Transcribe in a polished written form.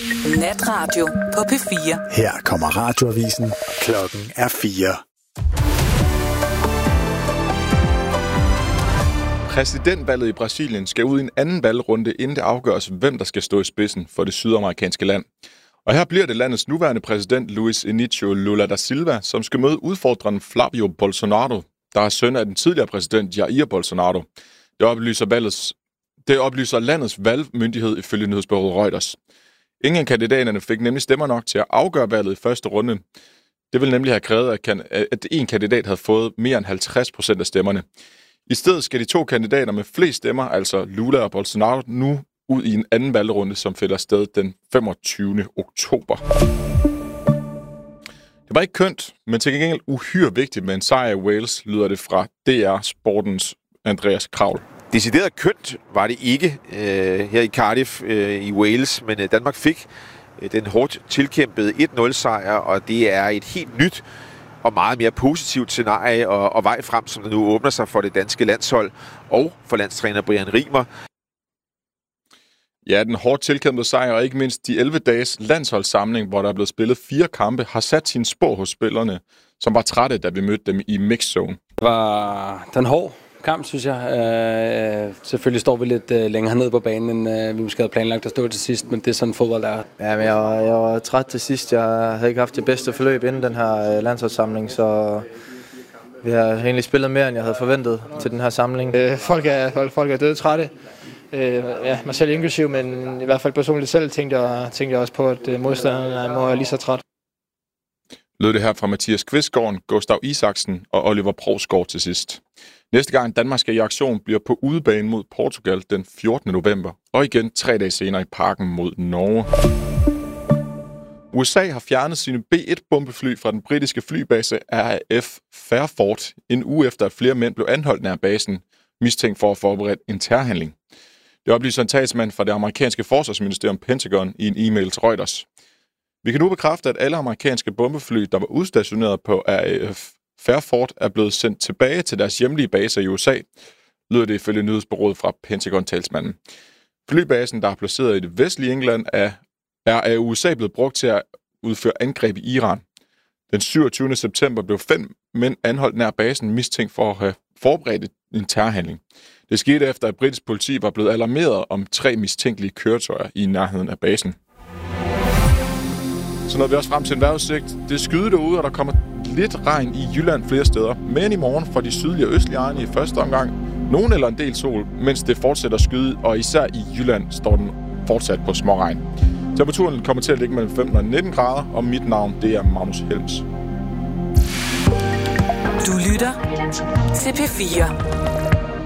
Natradio på P4. Her kommer radioavisen. Klokken er 4. Præsidentvalget i Brasilien skal ud i en anden valgrunde, inden det afgøres, hvem der skal stå i spidsen for det sydamerikanske land. Og her bliver det landets nuværende præsident Luiz Inácio Lula da Silva, som skal møde udfordreren Flavio Bolsonaro, der er søn af den tidligere præsident Jair Bolsonaro. Det oplyser landets valgmyndighed ifølge nyhedsbureauet Reuters. Ingen af kandidaterne fik nemlig stemmer nok til at afgøre valget i første runde. Det ville nemlig have krævet, at en kandidat havde fået mere end 50% af stemmerne. I stedet skal de to kandidater med flest stemmer, altså Lula og Bolsonaro, nu ud i en anden valgrunde, som finder sted den 25. oktober. Det var ikke kønt, men til gengæld uhyre vigtigt med en sejr i Wales, lyder det fra DR Sportens Andreas Kravl. Decideret kønt var det ikke her i Cardiff i Wales, men Danmark fik den hårdt tilkæmpede 1-0-sejr, og det er et helt nyt og meget mere positivt scenarie og vej frem, som der nu åbner sig for det danske landshold og for landstræner Brian Rimer. Ja, den hårdt tilkæmpede sejr og ikke mindst de 11 dages landsholdssamling, hvor der er blevet spillet 4 kampe, har sat sin spor hos spillerne, som var trætte, da vi mødte dem i mixzone. Det var den hård kamp, synes jeg. Selvfølgelig står vi lidt længere ned på banen, end vi måske havde planlagt at stå til sidst, men det er sådan fodbold er. Ja, men jeg var træt til sidst. Jeg havde ikke haft det bedste forløb inden den her landsholdssamling, så vi har egentlig spillet mere, end jeg havde forventet til den her samling. Folk er døde trætte. Ja, mig selv inklusiv, men i hvert fald personligt selv tænkte jeg også på, at modstanderne må være lige så træt. Lød det her fra Mathias Kvistgaard, Gustav Isaksen og Oliver Provsgaard til sidst. Næste gang Danmark skal i aktion bliver på udebane mod Portugal den 14. november, og igen 3 dage senere i parken mod Norge. USA har fjernet sine B-1-bombefly fra den britiske flybase RAF Fairford en uge efter, at flere mænd blev anholdt nær basen, mistænkt for at forberede en terrorhandling. Det oplyser en talsmand fra det amerikanske forsvarsministerium Pentagon i en e-mail til Reuters. Vi kan nu bekræfte, at alle amerikanske bombefly, der var udstationeret på RAF Fairford, er blevet sendt tilbage til deres hjemlige baser i USA, lyder det ifølge nyhedsbureauet fra Pentagon-talsmanden. Flybasen, der er placeret i det vestlige England, er af USA blevet brugt til at udføre angreb i Iran. Den 27. september blev 5 mænd anholdt nær basen, mistænkt for at have forberedt en terrorhandling. Det skete efter, at britisk politi var blevet alarmeret om 3 mistænkelige køretøjer i nærheden af basen. Så nåede vi også frem til en vejrudsigt. Det skyder derude, og der kommer lidt regn i Jylland flere steder. Men i morgen for de sydlige og østlige egne i første omgang nogen eller en del sol, mens det fortsætter at skyde, og især i Jylland står den fortsat på småregn. Temperaturen kommer til at ligge mellem 15 og 19 grader, og mit navn det er Magnus Helms. Du lytter til P4.